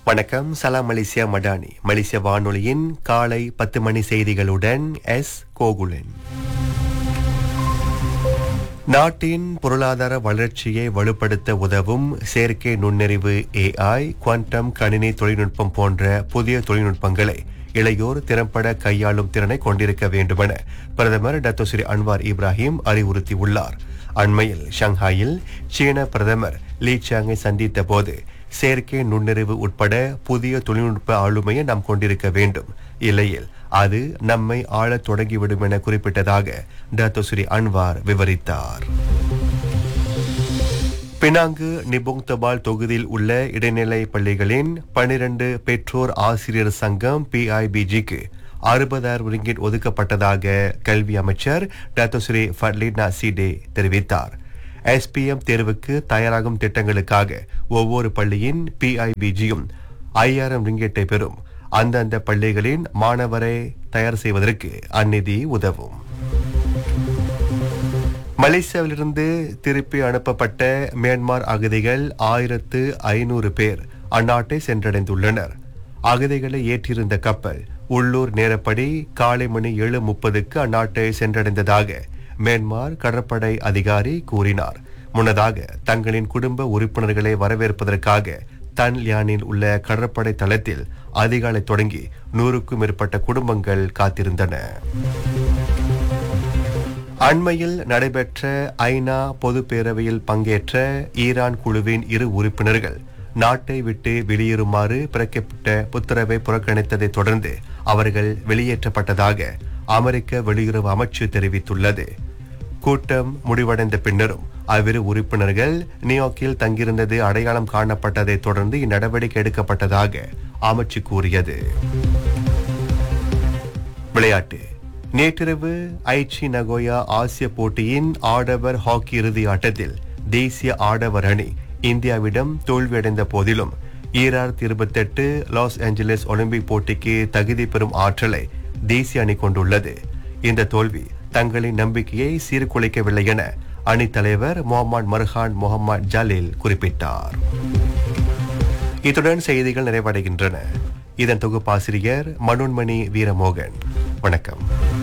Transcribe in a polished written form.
வணக்கம். சலாம் மலேசியா மடானி மலேசிய வானொலியின் காலை 10 மணி செய்திகளுடன் எஸ் கோகுலன். நாட்டின் பொருளாதார வளர்ச்சியை வலுப்படுத்த உதவும் செயற்கை நுண்ணறிவு AI, குவாண்டம் கணினி தொழில்நுட்பம் போன்ற புதிய தொழில்நுட்பங்களை இளையோர் திறம்பட கையாளும் திறனை கொண்டிருக்க வேண்டுமென பிரதமர் டத்தோஸ்ரீ அன்வார் இப்ராஹிம் அறிவுறுத்தியுள்ளார். அண்மையில் ஷங்காயில் சீன பிரதமர் லீ சாங்கை சந்தித்த போது செயற்கை நுண்ணறிவு உட்பட புதிய தொழில்நுட்ப ஆளுமையை நாம் கொண்டிருக்க வேண்டும், இல்லையில் அது நம்மை ஆளத் தொடங்கிவிடும் என குறிப்பிட்டதாக டத்தோஸ்ரீ அன்வார் விவரித்தார். பினாங்கு நிபுங் தபால் தொகுதியில் உள்ள இடைநிலை பள்ளிகளின் 12 பெற்றோர் ஆசிரியர் சங்கம் PIBGக்கு 60,000 ரிங்கிட் ஒதுக்கப்பட்டதாக கல்வி அமைச்சர் டத்தோஸ்ரீ ஃபட்லினா சீடே தெரிவித்தார். SPM தேர்வுக்கு தயாராகும் திட்டங்களுக்காக ஒவ்வொரு பள்ளியின் PIBGயும் 5,000 ரிங்கெட்டை பெறும். அந்தந்த பள்ளிகளின் மாணவரை தயார் செய்வதற்கு அந்நிதி உதவும். மலேசியாவிலிருந்து திருப்பி அனுப்பப்பட்ட மியான்மர் அகதிகள் 1500 பேர் அந்நாட்டை சென்றடைந்துள்ளனர். அகதிகளை ஏற்றிருந்த கப்பல் உள்ளூர் நேரப்படி காலை மணி 7:30க்கு அந்நாட்டை சென்றடைந்ததாக மியான்மர் கடற்படை அதிகாரி கூறினார். முன்னதாக தங்களின் குடும்ப உறுப்பினர்களை வரவேற்பதற்காக தன் லியானில் உள்ள கடற்படை தளத்தில் அதிகாலை தொடங்கி 100க்கும் மேற்பட்ட குடும்பங்கள் காத்திருந்தன. அண்மையில் நடைபெற்ற ஐநா பொது பேரவையில் பங்கேற்ற ஈரான் குழுவின் 2 உறுப்பினர்கள் நாட்டை விட்டு வெளியேறுமாறு பிறப்பிக்கப்பட்ட உத்தரவை புறக்கணித்ததை தொடர்ந்து அவர்கள் வெளியேற்றப்பட்டதாக அமெரிக்க வெளியுறவு அமைச்சு தெரிவித்துள்ளது. கூட்டம் முடிவடைந்த பின்னரும் அவ்விரு உறுப்பினர்கள் நியூயார்க்கில் தங்கியிருந்தது அடையாளம் காணப்பட்டதை தொடர்ந்து இந்நடவடிக்கை எடுக்கப்பட்டதாக அமைச்சு கூறியது. விளையாட்டு. நேற்றிரவு ஐச்சி நகோயா ஆசிய போட்டியின் ஆடவர் ஹாக்கி இறுதி ஆட்டத்தில் தேசிய ஆடவர் அணி இந்தியாவிடம் தோல்வியடைந்த போதிலும் 2028 லாஸ் ஏஞ்சலஸ் ஒலிம்பிக் போட்டிக்கு தகுதி பெறும் ஆற்றலை தேசிய அணி கொண்டுள்ளது. இந்த தோல்வி தங்களின் நம்பிக்கையை சீர்குலைக்கவில்லை என அணித் தலைவர் முகமது மர்ஹான் முகமது ஜலீல் குறிப்பிட்டார். இத்துடன் செய்திகள் நிறைவடைகின்றன. இதன் தொகுப்பாசிரியர் மனோன்மணி வீரமோகன். வணக்கம்.